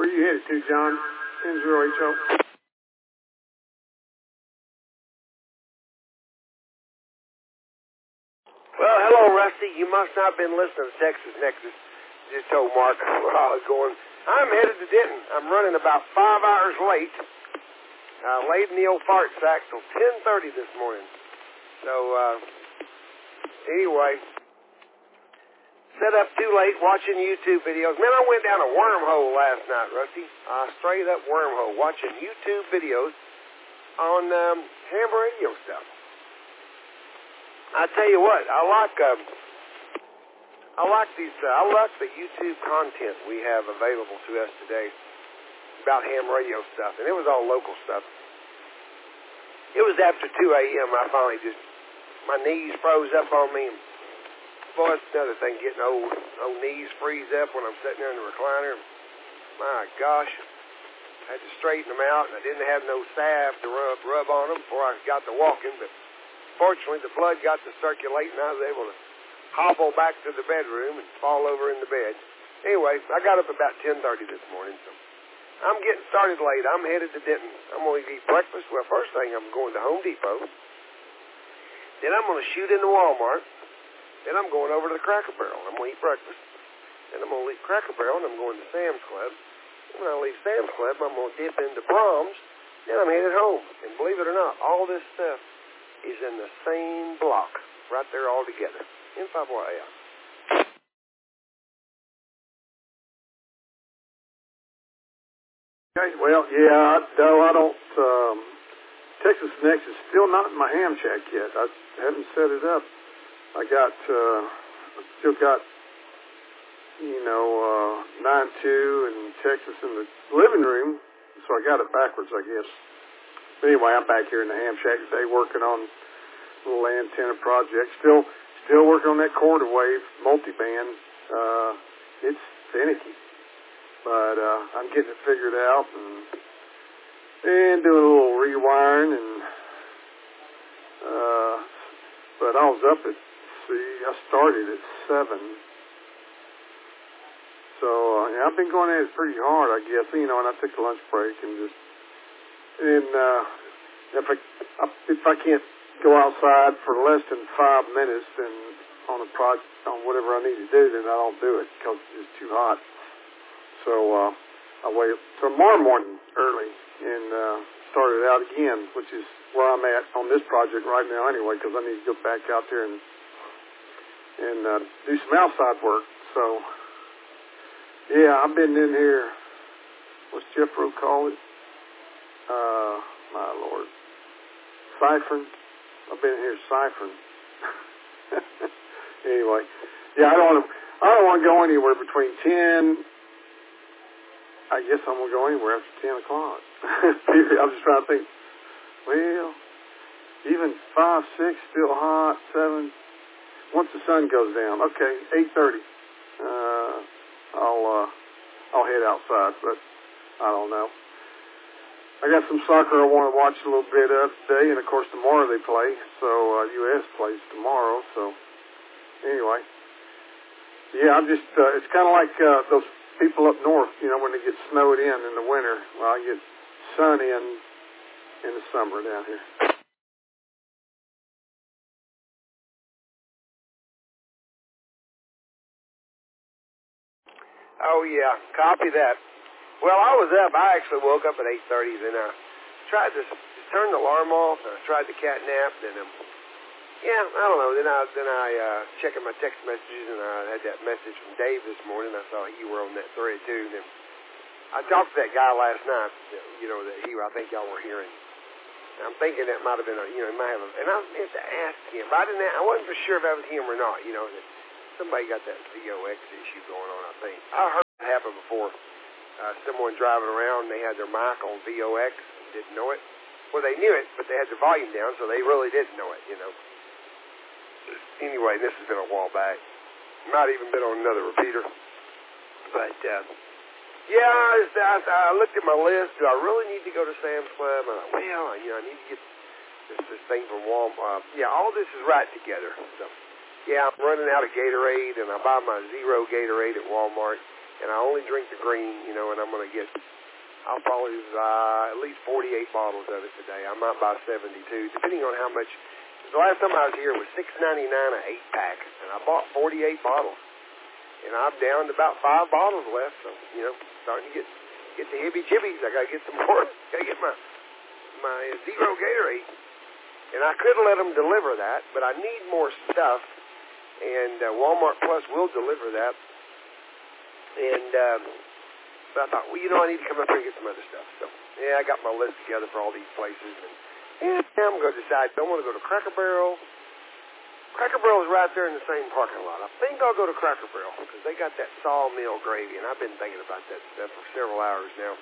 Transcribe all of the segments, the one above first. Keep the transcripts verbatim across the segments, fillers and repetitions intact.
Where are you headed to, John? ten zero H O. Well, hello, Rusty. You must not have been listening to Texas Nexus. Just told Mark where I was going. I'm headed to Denton. I'm running about five hours late. I laid in the old fart sack till ten thirty this morning. So, uh, anyway, set up too late watching YouTube videos. Man, I went down a wormhole last night, Rusty. Uh, straight up wormhole, watching YouTube videos on um, ham radio stuff. I tell you what, I like um, I like these. Uh, I like the YouTube content we have available to us today about ham radio stuff, and it was all local stuff. It was after two a.m. I finally just my knees froze up on me. And boy, it's another thing getting old. Old knees freeze up when I'm sitting there in the recliner. My gosh, I had to straighten them out, and I didn't have no salve to rub rub on them before I got to walking, but. Fortunately, the blood got to circulating. I was able to hobble back to the bedroom and fall over in the bed. Anyway, I got up about ten thirty this morning, so I'm getting started late. I'm headed to Denton. I'm going to eat breakfast. Well, first thing, I'm going to Home Depot. Then I'm going to shoot into Walmart. Then I'm going over to the Cracker Barrel. I'm going to eat breakfast. Then I'm going to leave Cracker Barrel, and I'm going to Sam's Club. When I leave Sam's Club, I'm going to dip into Brahms. Then I'm headed home. And believe it or not, all this stuff is in the same block, right there all together, in five Y A. Okay, well, yeah, no, I don't, um, Texas Next is still not in my ham shack yet. I haven't set it up. I got, uh, I still got, you know, uh, nine two and Texas in the living room, so I got it backwards, I guess. Anyway, I'm back here in the ham shack today working on a little antenna project. Still still working on that quarter wave multiband. Uh, it's finicky. But uh, I'm getting it figured out and, and doing a little rewiring. And uh, But I was up at, see, I started at seven. So uh, yeah, I've been going at it pretty hard, I guess. You know, and I took a lunch break and just And uh, if I if I can't go outside for less than five minutes, then on a project on whatever I need to do, then I don't do it because it's too hot. So uh, I wait tomorrow morning early and uh, start it out again, which is where I'm at on this project right now anyway, because I need to go back out there and and uh, do some outside work. So yeah, I've been in here. What's Jeffro call it? Uh, my Lord. Ciphering. I've been here ciphering. Anyway. Yeah, I don't want to, I don't want to go anywhere between ten, I guess I'm going to go anywhere after ten o'clock. I'm just trying to think, well, even five, six, still hot, seven, once the sun goes down, okay, eight thirty, uh, I'll, uh, I'll head outside, but I don't know. I got some soccer I want to watch a little bit of today, and of course tomorrow they play. So uh, U S plays tomorrow. So anyway, yeah, I'm just. Uh, it's kind of like uh, those people up north, you know, when they get snowed in in the winter. Well, I get sun in in the summer down here. Oh yeah, copy that. Well, I was up. I actually woke up at eight thirty, then I tried to turn the alarm off, and I tried the cat nap, then, um, yeah, I don't know, then I then I uh, checking my text messages, and I had that message from Dave this morning. I saw you were on that thread, too, and then I talked to that guy last night, you know, that he, I think y'all were hearing. And I'm thinking that might have been, a, you know, it might have, a, and I meant to ask him, but I didn't, I wasn't for sure if that was him or not, you know, that somebody got that V O X issue going on, I think. I heard it happen before. Uh, someone driving around, they had their mic on V O X, didn't know it. Well, they knew it, but they had their volume down, so they really didn't know it, you know. Anyway, this has been a while back. Might even been on another repeater. But, uh, yeah, I, just, I, I looked at my list. Do I really need to go to Sam's Club? And I thought, well, you know, I need to get this, this thing from Walmart. Uh, yeah, all this is right together. So, yeah, I'm running out of Gatorade, and I buy my Zero Gatorade at Walmart. and I only drink the green, you know, and I'm going to get, I'll probably uh, at least forty-eight bottles of it today. I might buy seventy-two, depending on how much. The last time I was here was six ninety-nine an eight pack, and I bought forty-eight bottles, and I'm down to about five bottles left. So you know, starting to get get the hibby jibbies. I got to get some more. Got to get my my zero Gatorade, and I could let them deliver that, but I need more stuff, and uh, Walmart Plus will deliver that. And um, but I thought, well, you know, I need to come up here and get some other stuff. So yeah, I got my list together for all these places, and. And now I'm going to decide, do I want to go to Cracker Barrel? Cracker Barrel is right there in the same parking lot. I think I'll go to Cracker Barrel because they got that sawmill gravy, and I've been thinking about that stuff for several hours now.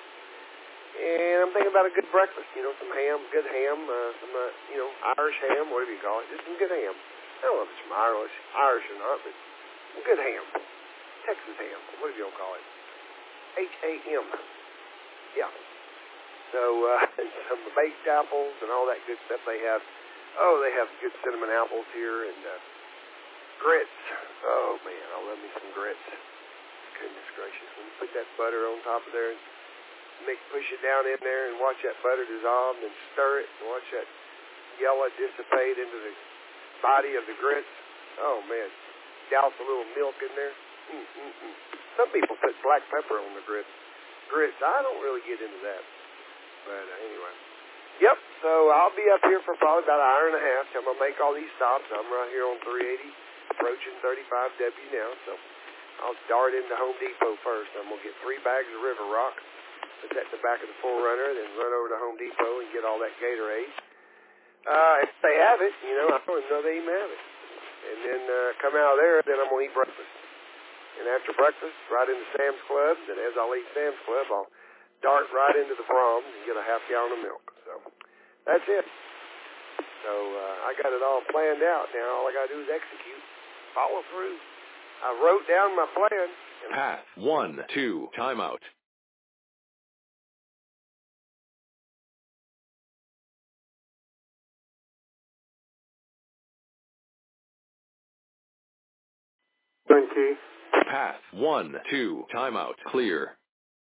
And I'm thinking about a good breakfast, you know, some ham, good ham, uh, some, uh, you know, Irish ham, whatever you call it, just some good ham. I don't know if it's from Irish, Irish or not, but some good ham. Texas ham, whatever you want to call it. H A M. Yeah. So, uh, some baked apples and all that good stuff they have. Oh, they have good cinnamon apples here and uh, grits. Oh, man, I love me some grits. Goodness gracious. When you put that butter on top of there and make, push it down in there and watch that butter dissolve and stir it and watch that yellow dissipate into the body of the grits. Oh, man. Douse a little milk in there. Mm-mm-mm. Some people put black pepper on the grits. Grits, I don't really get into that. But uh, anyway, yep, so I'll be up here for probably about an hour and a half till I'm going to make all these stops. I'm right here on three eighty, approaching thirty-five W now, so I'll dart into Home Depot first. I'm going to get three bags of River Rock, put that in the back of the four runner, then run over to Home Depot and get all that Gatorade. Uh, if they have it, you know, I don't even know they even have it. And then uh, come out of there, then I'm going to eat breakfast. And after breakfast, right into Sam's Club, and as I'll eat Sam's Club, I'll dart right into the Brahms and get a half gallon of milk. So that's it. So uh, I got it all planned out now. All I got to do is execute, follow through. I wrote down my plan. Path one, two, timeout. Thank you. Path one, two, timeout, clear.